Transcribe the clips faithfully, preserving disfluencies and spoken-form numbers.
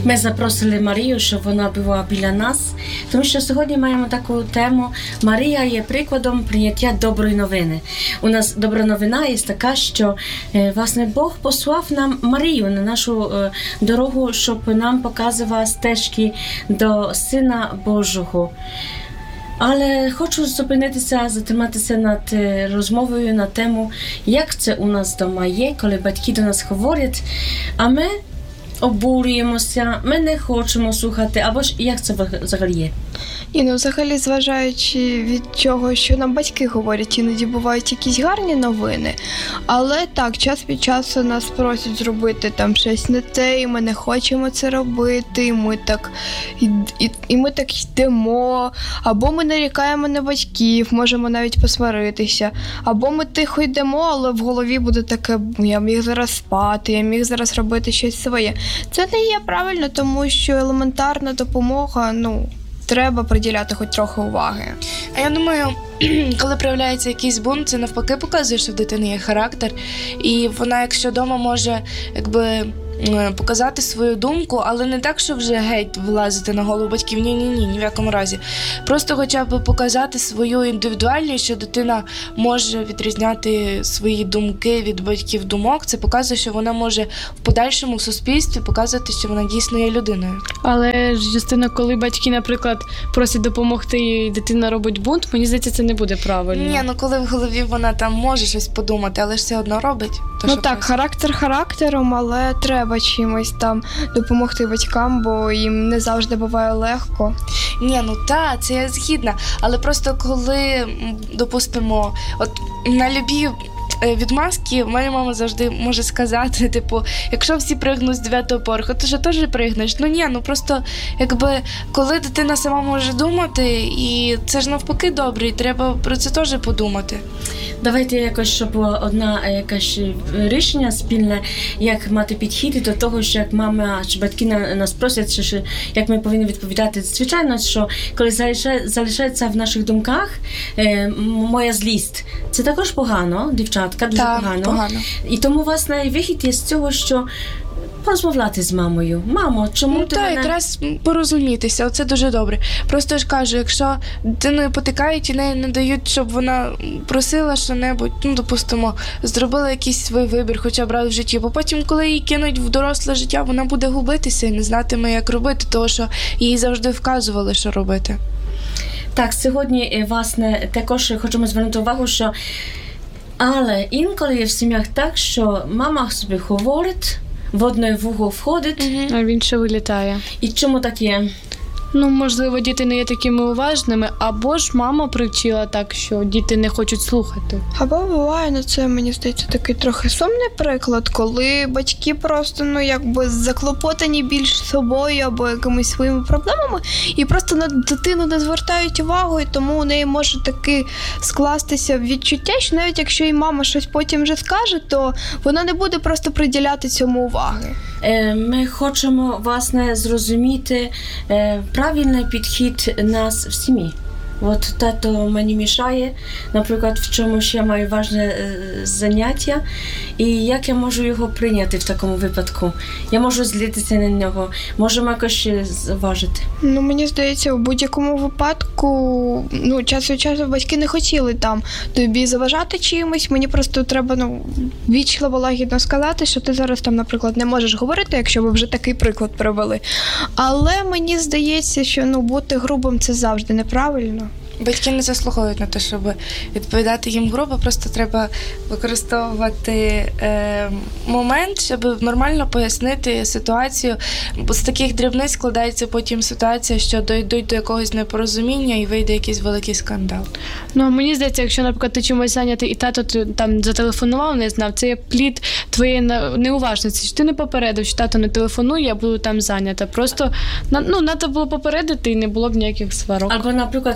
Ми запросили Марію, щоб вона була біля нас, тому що сьогодні маємо таку тему. Марія є прикладом прийняття доброї новини. У нас добра новина є така, що власне Бог послав нам Марію на нашу дорогу, щоб нам показувала стежки до Сина Божого. Але хочу зупинитися, затриматися над розмовою на тему, як це у нас вдома є, коли батьки до нас говорять, а ми обурюємося, ми не хочемо слухати, або ж як це взагалі є? І, ну, взагалі, зважаючи від того, що нам батьки говорять, іноді бувають якісь гарні новини, але так, час від часу нас просять зробити там щось не те, і ми не хочемо це робити, і ми так, і, і, і ми так йдемо, або ми нарікаємо на батьків, можемо навіть посваритися, або ми тихо йдемо, але в голові буде таке, я міг зараз спати, я міг зараз робити щось своє. Це не є правильно, тому що елементарна допомога, ну, треба приділяти хоч трохи уваги. А я думаю, коли проявляється якийсь бунт, це навпаки показує, що в дитини є характер. І вона, якщо вдома може, якби, показати свою думку, але не так, що вже геть влазити на голову батьків. Ні-ні-ні, ні в якому разі. Просто хоча б показати свою індивідуальність, що дитина може відрізняти свої думки від батьків думок. Це показує, що вона може в подальшому в суспільстві показувати, що вона дійсно є людиною. Але ж, Юстина, коли батьки, наприклад, просять допомогти і дитина робить бунт, мені здається, це не буде правильно. Ні, ну коли в голові вона там може щось подумати, але ж все одно робить. То, ну що так, просить. характер характером, але треба чимось там допомогти батькам, бо їм не завжди буває легко. Ні, ну так, це я згідна. Але просто коли, допустимо, от на любі відмазки моя мама завжди може сказати, типу, якщо всі пригнуть з дев'ятого поверху, ти ж теж пригнеш. Ну ні, ну просто, якби, коли дитина сама може думати, і це ж навпаки добре, і треба про це теж подумати. Давайте якось, щоб було одне якесь рішення спільне, як мати підхід до того, що як мама чи батьки нас просять, що як ми повинні відповідати. Звичайно, що коли залишається в наших думках е, моя злість, це також погано, дівчатка, дуже так, погано. погано. І тому, власне, вихід є з цього, що порозмовляти з мамою. Мамо, чому ну, ти так, мене... якраз порозумітися, оце дуже добре. Просто ж кажу, якщо дитиною потикають і неї не дають, щоб вона просила що-небудь, ну, допустимо, зробила якийсь свій вибір, хоча б раз в житті, бо потім, коли її кинуть в доросле життя, вона буде губитися і не знатиме, як робити, тому що їй завжди вказували, що робити. Так, сьогодні, власне, також хочемо звернути увагу, що але інколи є в сім'ях так, що мама собі говорить, в одне вухо входить, mm-hmm. а в інше вилітає. І чому так є? Ну, можливо, діти не є такими уважними, або ж мама привчила так, що діти не хочуть слухати. Або буває, ну це, мені здається, такий трохи сумний приклад, коли батьки просто, ну, якби заклопотані більш собою або якимись своїми проблемами, і просто на дитину не звертають увагу, і тому у неї може таки скластися відчуття, що навіть якщо і мама щось потім вже скаже, то вона не буде просто приділяти цьому уваги. Ми хочемо, власне, зрозуміти правильний підхід нас в сім'ї. От тато мені мішає, наприклад, в чомусь я маю важне е, заняття, і як я можу його прийняти в такому випадку? Я можу злитися на нього, можемо якось зважити. Ну, мені здається, у будь-якому випадку, ну, час від часу батьки не хотіли там тобі заважати чимось, мені просто треба, ну, вічливо, лагідно сказати, що ти зараз там, наприклад, не можеш говорити, якщо ви вже такий приклад привели. Але мені здається, що, ну, бути грубим – це завжди неправильно. Батьки не заслуговують на те, щоб відповідати їм грубо, просто треба використовувати е, момент, щоб нормально пояснити ситуацію, бо з таких дрібниць складається потім ситуація, що дійдуть до якогось непорозуміння і вийде якийсь великий скандал. Ну, мені здається, якщо, наприклад, ти чимось зайнятий і тато там зателефонував, не знав, це є плід твоєї неуважності, що ти не попередив, що тато не телефонує, я буду там зайнята. Просто, ну, треба було попередити і не було б ніяких сварок. Або, наприклад, у нас якісь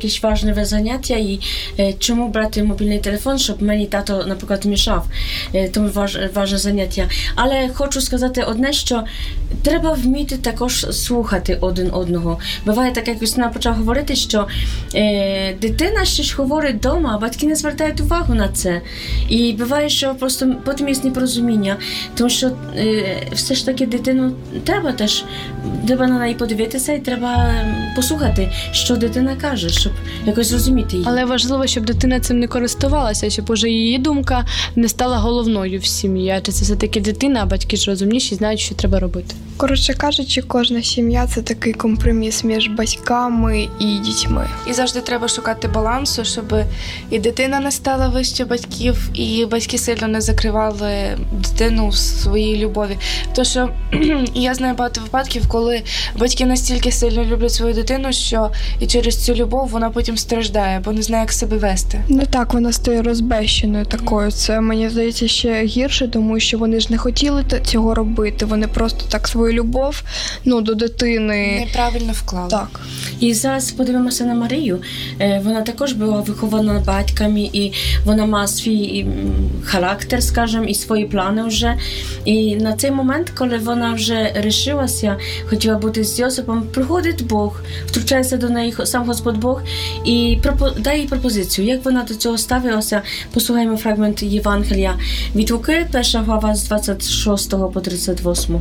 якесь важливе заняття і е, чому брати мобільний телефон, щоб мені тато, наприклад, мішав. Е, тому важ, важне заняття. Але хочу сказати одне, що треба вміти також слухати один одного. Буває так, як Юстина почала говорити, що е, дитина щось говорить вдома, а батьки не звертають увагу на це. І буває, що просто потім є непорозуміння, тому що е, все ж таки дитину треба теж, треба на неї подивитися і треба послухати, що дитина каже, щоб якось зрозуміти її. Але важливо, щоб дитина цим не користувалася, щоб уже її думка не стала головною в сім'ї. Адже це все-таки дитина, а батьки ж розумніші, знають, що треба робити. Коротше кажучи, кожна сім'я – це такий компроміс між батьками і дітьми. І завжди треба шукати балансу, щоб і дитина не стала вище батьків, і батьки сильно не закривали дитину в своїй любові. Тому що я знаю багато випадків, коли батьки настільки сильно люблять свою дитину, що і через цю любов вона потім страждає, бо не знає, як себе вести. Ну так, вона стає розбещеною такою. Це, мені здається, ще гірше, тому що вони ж не хотіли т- цього робити. Вони просто так свою любов, ну, до дитини. Неправильно вклали. Так. І зараз подивимося на Марію. Е, Вона також була вихована батьками, і вона має свій м, характер, скажімо, і свої плани вже. І на цей момент, коли вона вже рішилася, хотіла бути з Йосипом, приходить Бог, втручається до неї сам Господь Бог і пропо- дає їй пропозицію. Як вона до цього ставилася, послухаємо фрагмент Євангелія від Луки, перша глава з двадцять шостого по тридцять восьмого.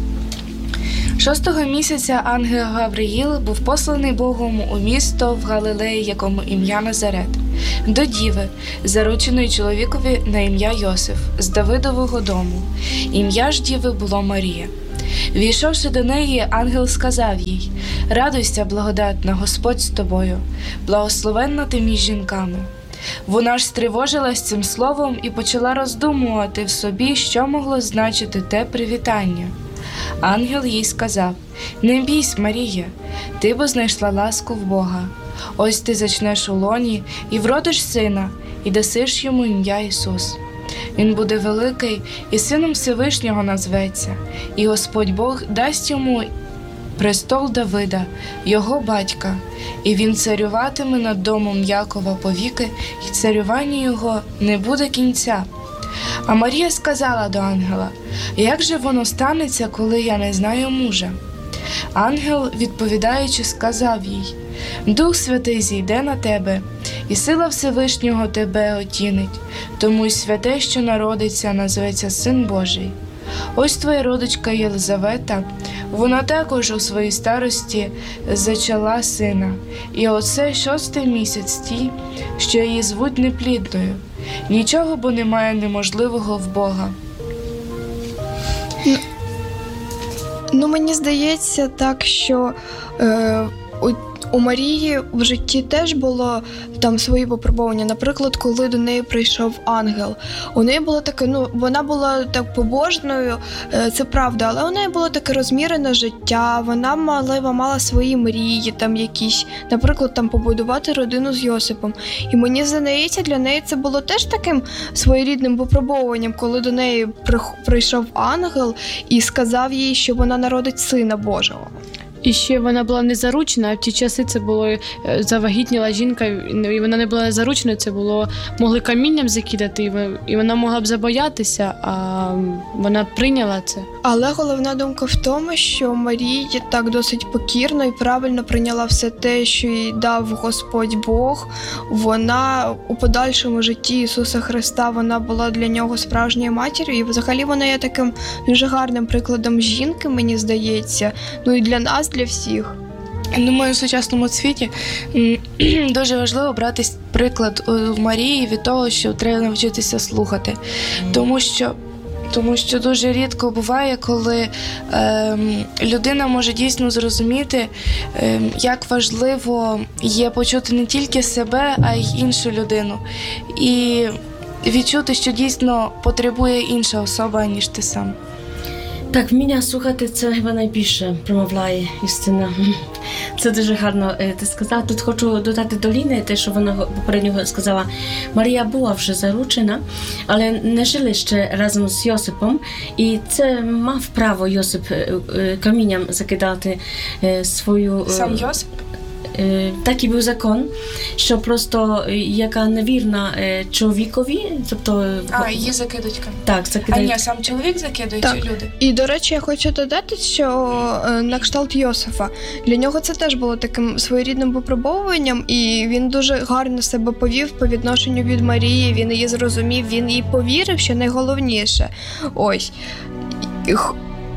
Шостого місяця ангел Гавриїл був посланий Богом у місто в Галилеї, якому ім'я Назарет, до діви, зарученої чоловікові на ім'я Йосиф, з Давидового дому. Ім'я ж діви було Марія. Війшовши до неї, ангел сказав їй: «Радуйся, благодатна, Господь з тобою, благословенна ти між жінками». Вона ж стривожилась цим словом і почала роздумувати в собі, що могло значити те привітання. Ангел їй сказав: «Не бійсь, Марія, ти бо знайшла ласку в Бога. Ось ти зачнеш у лоні і вродиш сина, і дасиш йому ім'я Ісус. Він буде великий і сином Всевишнього назветься, і Господь Бог дасть йому престол Давида, його батька, і він царюватиме над домом Якова повіки, і царювання його не буде кінця». А Марія сказала до ангела: «Як же воно станеться, коли я не знаю мужа?» Ангел, відповідаючи, сказав їй: «Дух Святий зійде на тебе, і сила Всевишнього тебе отінить, тому й святе, що народиться, назветься Син Божий. Ось твоя родичка Єлизавета, вона також у своїй старості зачала сина, і оце шостий місяць тій, що її звуть неплідною. Нічого бо немає неможливого в Бога». Ну, мені здається так, що е, у, у Марії в житті теж було там свої випробування. Наприклад, коли до неї прийшов ангел. У неї було таке, ну, вона була так побожною, е, це правда, але у неї було таке розмірене життя, вона мала, мала свої мрії там якісь, наприклад, там побудувати родину з Йосипом. І мені здається, для неї це було теж таким своєрідним випробовуванням, коли до неї прийшов ангел і сказав їй, що вона народить Сина Божого. І ще вона була не заручена, а в ті часи це було е, завагітніла жінка, і вона не була заручена, це було, могли камінням закидати, і ви- і вона могла б забоятися, а вона прийняла це. Але головна думка в тому, що Марія так досить покірно і правильно прийняла все те, що їй дав Господь Бог. Вона у подальшому житті Ісуса Христа, вона була для нього справжньою матір'ю, і взагалі вона є таким дуже гарним прикладом жінки, мені здається, ну і для нас, для всіх. Думаю, у сучасному світі м, дуже важливо брати приклад е, в Марії від того, що треба навчитися слухати. Тому що, тому що дуже рідко буває, коли е, людина може дійсно зрозуміти, е, як важливо є почути не тільки себе, а й іншу людину. І відчути, що дійсно потребує інша особа, ніж ти сам. Так, вміння слухати – це хіба найбільше промовляє Юстина. Це дуже гарно е, ти сказала. Тут хочу додати до Ліни те, що вона попередньо сказала. Марія була вже заручена, але не жили ще разом з Йосипом. І це мав право Йосип е, е, камінням закидати е, свою... е, Сам Йосип? е, такий був закон, що просто е, яка невірна е, чоловікові, тобто е, А, її закидуть камінь. так, А закидають. ні, сам чоловік закидує Так. чи люди? І, до речі, я хочу додати, що е, на кшталт Йосифа, для нього це теж було таким своєрідним випробовуванням, і він дуже гарно себе повів по відношенню від Марії, він її зрозумів, він їй повірив, що найголовніше. Ось. І х-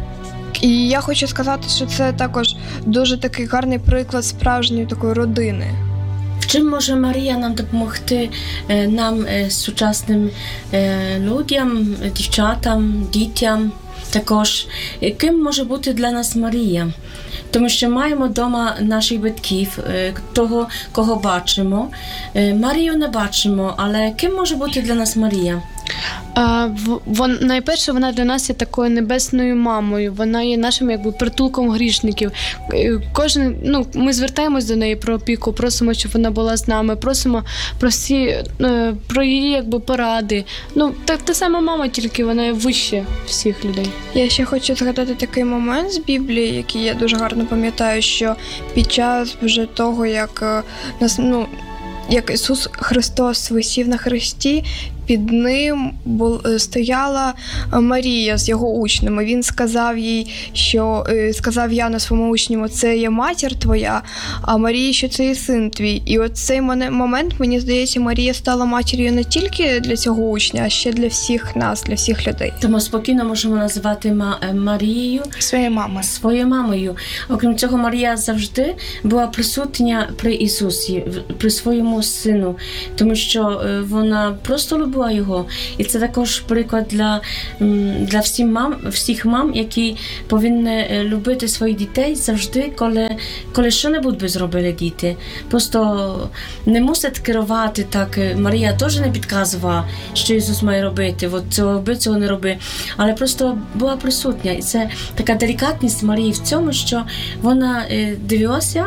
І я хочу сказати, що це також дуже такий гарний приклад справжньої такої родини. Чим може Марія нам допомогти е, нам, е, сучасним е, людям, дівчатам, дітям також? Е, Ким може бути для нас Марія? Тому що маємо вдома наших батьків, е, того, кого бачимо. Е, Марію не бачимо, але ким може бути для нас Марія? А, в- вон, найперше, вона для нас є такою небесною мамою. Вона є нашим якби притулком грішників. Е, Кожен, ну, ми звертаємось до неї про опіку, просимо, щоб вона була з нами, просимо про всі е, про її якби поради. Ну, так та сама мама, тільки вона є вище всіх людей. Я ще хочу згадати такий момент з Біблії, який я дуже гарно пам'ятаю, що під час вже того, як е, нас, ну, як Ісус Христос висів на хресті, під ним бул, е, стояла е, Марія з його учнями. Він сказав їй, що е, сказав Яну своєму учню, це є матір твоя, а Марія, що це є син твій. І от цей моне- момент, мені здається, Марія стала матір'ю не тільки для цього учня, а ще для всіх нас, для всіх людей. Тому спокійно можемо називати Ма- е, Марією Своєї мами. своєю мамою. Окрім цього, Марія завжди була присутня при Ісусі, в- при своєму сину, тому що е, вона просто любила його. І це також приклад для, м, для всіх мам, всіх мам, які повинні е, любити своїх дітей завжди, коли, коли що-небудь би зробили діти. Просто не мусить керувати так. е, Марія теж не підказувала, що Ісус має робити, от цього роби, цього не роби. Але просто була присутня. І це така делікатність Марії в цьому, що вона е, дивилася,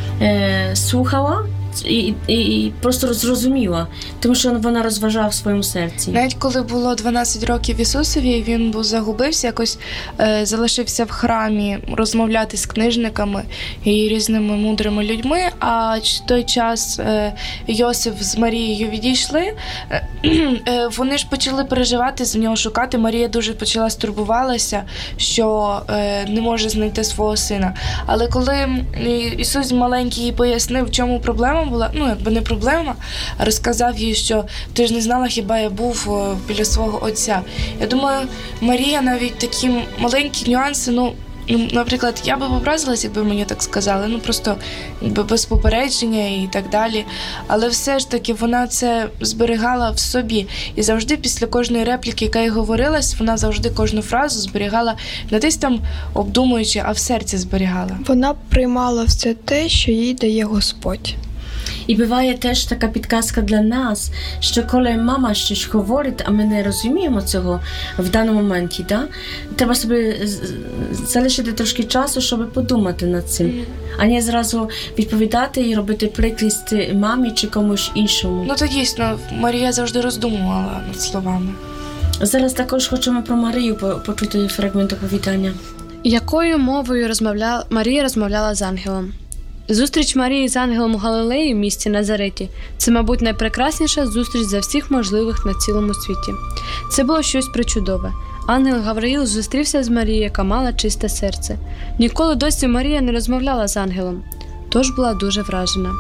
е, слухала і, і, і просто зрозуміла, тому що вона розважала в своєму серці. Навіть коли було дванадцять років Ісусові, він був загубився, якось е, залишився в храмі розмовляти з книжниками і різними мудрими людьми. А ч- той час е, Йосип з Марією відійшли. Е, е, вони ж почали переживати за нього, шукати. Марія дуже почала стурбувалася, що е, не може знайти свого сина. Але коли м, Ісус маленький їй пояснив, в чому проблема була, ну якби не проблема, а розказав їй, що ти ж не знала, хіба я був о, біля свого отця. Я думаю, Марія навіть такі маленькі нюанси, ну, ну, наприклад, я би образилась, якби мені так сказали, ну просто якби без попередження і так далі. Але все ж таки вона це зберігала в собі. І завжди після кожної репліки, яка їй говорилась, вона завжди кожну фразу зберігала не десь там обдумуючи, а в серці зберігала. Вона приймала все те, що їй дає Господь. І буває теж така підказка для нас, що коли мама щось говорить, а ми не розуміємо цього в даному моменті, да? Треба собі з- з- залишити трошки часу, щоб подумати над цим, а не зразу відповідати і робити прикрість мамі чи комусь іншому. Ну то дійсно, Марія завжди роздумувала над словами. Зараз також хочемо про Марію по- почути фрагмент оповідання. Якою мовою розмовляла Марія розмовляла з ангелом? Зустріч Марії з ангелом у Галилеї в місті Назареті – це, мабуть, найпрекрасніша зустріч за всіх можливих на цілому світі. Це було щось причудове. Ангел Гавриїл зустрівся з Марією, яка мала чисте серце. Ніколи досі Марія не розмовляла з ангелом, тож була дуже вражена.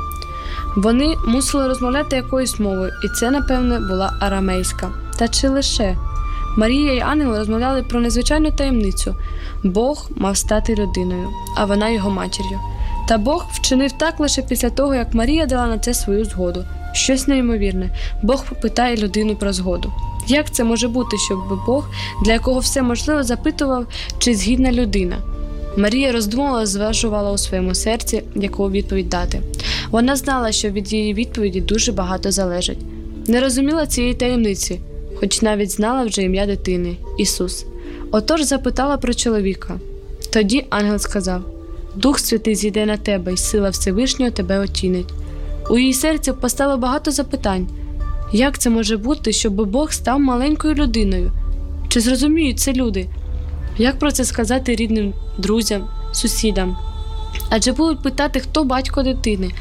Вони мусили розмовляти якоюсь мовою, і це, напевне, була арамейська. Та чи лише? Марія і ангел розмовляли про незвичайну таємницю. Бог мав стати людиною, а вона його матір'ю. Та Бог вчинив так лише після того, як Марія дала на це свою згоду. Щось неймовірне. Бог питає людину про згоду. Як це може бути, щоб Бог, для якого все можливо, запитував, чи згідна людина? Марія роздумувала, зважувала у своєму серці, яку відповідь дати. Вона знала, що від її відповіді дуже багато залежить. Не розуміла цієї таємниці, хоч навіть знала вже ім'я дитини – Ісус. Отож запитала про чоловіка. Тоді ангел сказав: «Дух Святий зійде на тебе, і сила Всевишнього тебе отінить». У її серці постало багато запитань. Як це може бути, щоб Бог став маленькою людиною? Чи зрозуміють це люди? Як про це сказати рідним, друзям, сусідам? Адже будуть питати, хто батько дитини.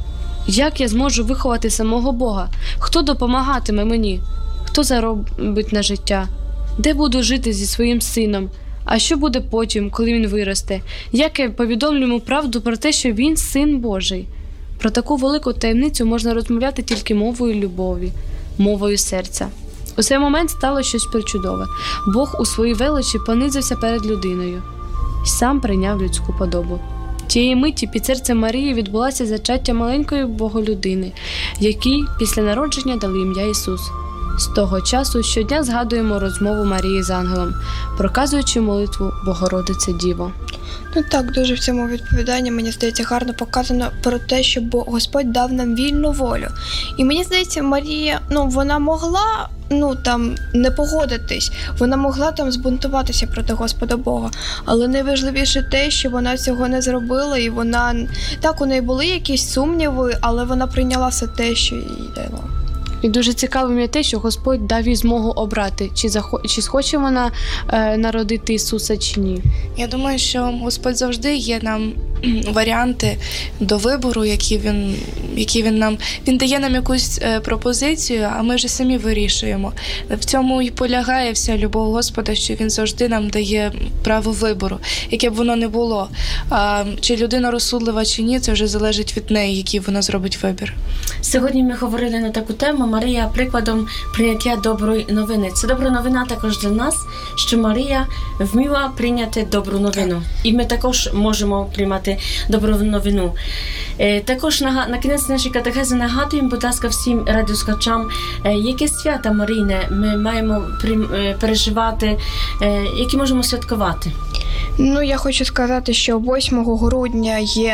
Як я зможу виховати самого Бога? Хто допомагатиме мені? Хто заробить на життя? Де буду жити зі своїм сином? А що буде потім, коли він виросте? Як я повідомлю йому правду про те, що він син Божий? Про таку велику таємницю можна розмовляти тільки мовою любові, мовою серця. У цей момент стало щось причудове. Бог у своїй величі понизився перед людиною і сам прийняв людську подобу. Тієї миті під серцем Марії відбулося зачаття маленької боголюдини, якій після народження дали ім'я Ісус. З того часу щодня згадуємо розмову Марії з ангелом, проказуючи молитву «Богородице Діво». Ну так, дуже в цьому відповіданні, мені здається, гарно показано про те, що Бо- Господь дав нам вільну волю. І мені здається, Марія, ну, вона могла, ну, там, не погодитись, вона могла там збунтуватися проти Господа Бога, але найважливіше те, що вона цього не зробила, і вона, так, у неї були якісь сумніви, але вона прийняла все те, що їй дало. І дуже цікаво мені те, що Господь дав їй змогу обрати, чи, захо... чи схоче вона е, народити Ісуса, чи ні. Я думаю, що Господь завжди є нам варіанти до вибору, які він, які він нам він дає нам якусь е, пропозицію, а ми вже самі вирішуємо. В цьому і полягає вся любов Господа, що він завжди нам дає право вибору, яке б воно не було. А чи людина розсудлива, чи ні, це вже залежить від неї, який вона зробить вибір. Сьогодні ми говорили на таку тему «Марія прикладом прийняття доброї новини». Це добра новина також для нас, що Марія вміла прийняти добру новину. І ми також можемо приймати добру новину. Е, також на, на кінець нашої катехези нагадуємо, будь ласка, всім радіослухачам, е, яке свята Марійне ми маємо при, е, переживати, е, які можемо святкувати. Ну, я хочу сказати, що восьмого грудня є